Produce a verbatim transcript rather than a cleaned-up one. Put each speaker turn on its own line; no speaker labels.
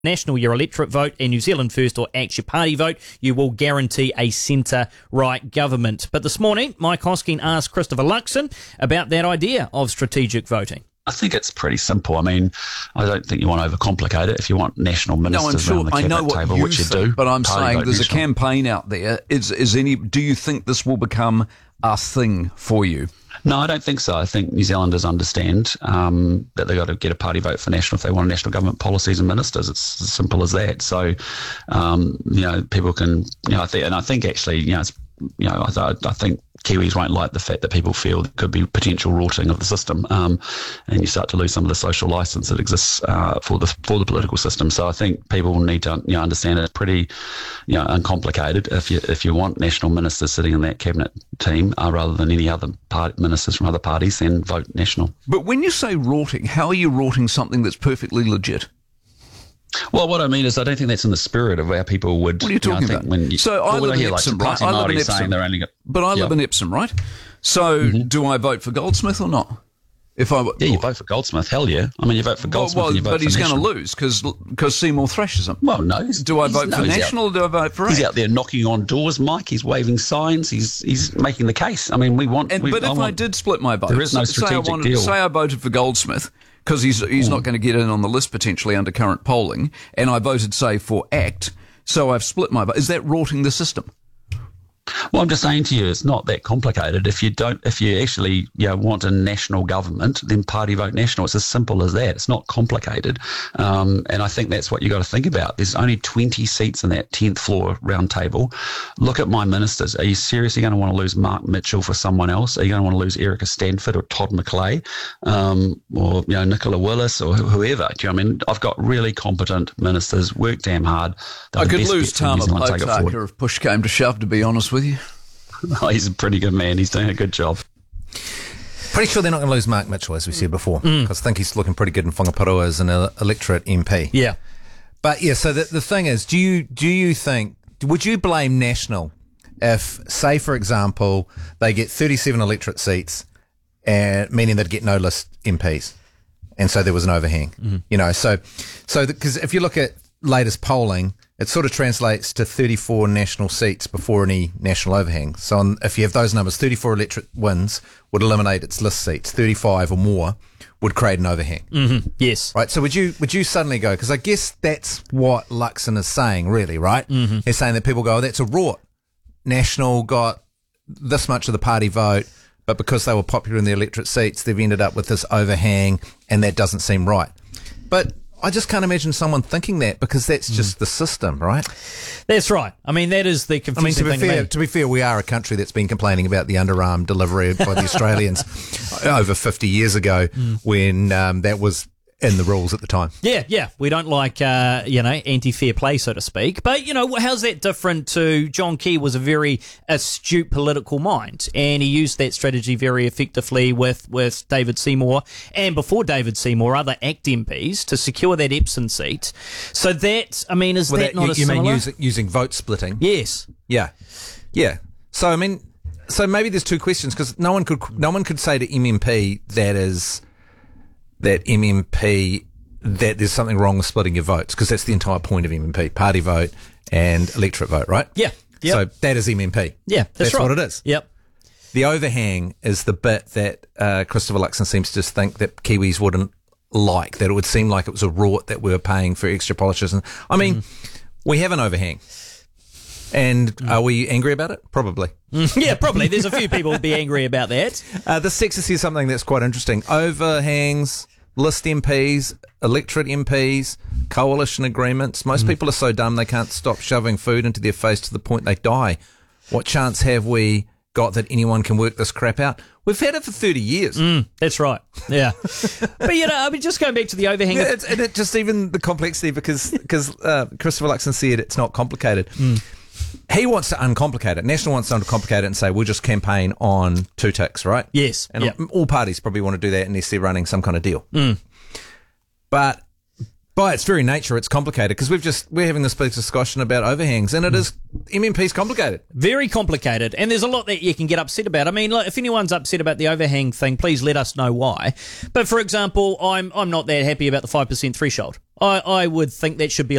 National Your Electorate vote and New Zealand First or Act Your Party vote, you will guarantee a centre-right government. But this morning, Mike Hosking asked Christopher Luxon about that idea of strategic voting.
I think it's pretty simple. I mean, I don't think you want to overcomplicate it. If you want national ministers
no, I'm sure,
around the
I
cabinet
know what
table,
you
which you
think,
do,
but I'm
party
saying
vote
there's
national.
a campaign out there. Is is any? Do you think this will become a thing for you?
No, I don't think so. I think New Zealanders understand um, that they've got to get a party vote for national if they want national government policies and ministers. It's as simple as that. So, um, you know, people can, you know, I think, and I think actually, you know, it's, you know, I, I think Kiwis won't like the fact that people feel there could be potential rorting of the system, um, and you start to lose some of the social license that exists uh, for the for the political system. So I think people need to, you know, understand it's pretty, you know, uncomplicated. If you if you want national ministers sitting in that cabinet team uh, rather than any other part, ministers from other parties, then vote national.
But when you say rorting, how are you rorting something that's perfectly legit?
Well, what I mean is I don't think that's in the spirit of how people would...
What are you talking
know, I think
about?
when you,
so I
well,
live in
hear,
Epsom,
like,
right? I live in
Saying
Epsom.
they're only got,
but I live
yep.
in Epsom, right? So
mm-hmm.
do I vote for Goldsmith or not? If I
Yeah, you vote for Goldsmith. Hell yeah. I mean, you vote for Goldsmith
well, well,
and you vote
but
for
he's going
national.
to lose because Seymour thrashes him.
Well, no.
Do I vote
no,
for
he's
national
out,
or do I vote for
He's
Act?
out there knocking on doors, Mike. He's waving signs. He's he's making the case. I mean, we want...
And,
we,
but
I
if
want,
I did split my vote,
there is no
say I
strategic
wanted,
deal.
Say I voted for Goldsmith because he's he's mm. not going to get in on the list potentially under current polling, and I voted, say, for Act, so I've split my vote. Is that rorting the system?
Well, I'm just saying to you, it's not that complicated. If you don't, if you actually, you know, want a national government, then party vote national. It's as simple as that. It's not complicated, um, and I think that's what you got to think about. There's only twenty seats in that tenth floor round table. Look at my ministers. Are you seriously going to want to lose Mark Mitchell for someone else? Are you going to want to lose Erica Stanford or Todd McClay, um, or you know Nicola Willis or whoever? Do you know what I mean? I've got really competent ministers. Work damn hard. They're
I
the
could
best
lose
bet for New
Tama
Zealand to take it forward.
Potaka if push came to shove, to be honest with you.
Oh, he's a pretty good man. He's doing a good job.
Pretty sure they're not going to lose Mark Mitchell, as we said before, because mm. I think he's looking pretty good in Whangaparo as an electorate M P.
Yeah.
But, yeah, so the, the thing is, do you do you think, would you blame National if, say, for example, they get thirty-seven electorate seats, and meaning they'd get no list M Ps, and so there was an overhang? Mm. You know, so so because if you look at latest polling, it sort of translates to thirty-four national seats before any national overhang. So on, if you have those numbers, thirty-four electorate wins would eliminate its list seats. thirty-five or more would create an overhang.
Mm-hmm. Yes.
Right. So would you would you suddenly go, because I guess that's what Luxon is saying, really, right?
Mm-hmm.
He's saying that people go, oh, that's a rort. National got this much of the party vote, but because they were popular in the electorate seats, they've ended up with this overhang, and that doesn't seem right. But I just can't imagine someone thinking that, because that's just mm. the system, right?
That's right. I mean, that is the confusing
I mean, to be
thing
fair,
to me.
to be fair, we are a country that's been complaining about the underarm delivery by the Australians over fifty years ago, mm. when um, that was in the rules at the time.
Yeah, yeah. We don't like, uh, you know, anti-fair play, so to speak. But, you know, how's that different to John Key was a very astute political mind, and he used that strategy very effectively with, with David Seymour, and before David Seymour, other ACT M Ps to secure that Epsom seat. So that, I mean, is
well,
that,
that
not
you,
a
you
similar?
mean using, using vote splitting?
Yes.
Yeah. Yeah. So, I mean, so maybe there's two questions, because no one could, no one could say to M M P that is... that M M P, that there's something wrong with splitting your votes, because that's the entire point of M M P, party vote and electorate vote, right?
Yeah. Yep.
So that is M M P.
Yeah, that's,
that's
right.
what it is.
Yep.
The overhang is the bit that uh, Christopher Luxon seems to just think that Kiwis wouldn't like, that it would seem like it was a rort that we were paying for extra politicians. I mean, mm. we have an overhang. And mm. are we angry about it? Probably.
Yeah, probably. There's a few people who'd be angry about that.
Uh, the Sexus is something that's quite interesting. Overhangs, list M Ps, electorate M Ps, coalition agreements. Most mm. people are so dumb they can't stop shoving food into their face to the point they die. What chance have we got that anyone can work this crap out? We've had it for thirty years.
Mm, that's right. Yeah. But, you know, I mean, just going back to the overhang.
Yeah, it's, and it just even the complexity, because because uh, Christopher Luxon said it's not complicated. Mm. He wants to uncomplicate it. National wants to uncomplicate it and say, we'll just campaign on two ticks, right?
Yes.
And
yep.
all parties probably want to do that unless they're running some kind of deal.
Mm.
But By its very nature, it's complicated because we've just we're having this big discussion about overhangs, and it is M M P's complicated.
Very complicated, and there's a lot that you can get upset about. I mean, look, if anyone's upset about the overhang thing, please let us know why. But for example, I'm I'm not that happy about the five percent threshold. I, I would think that should be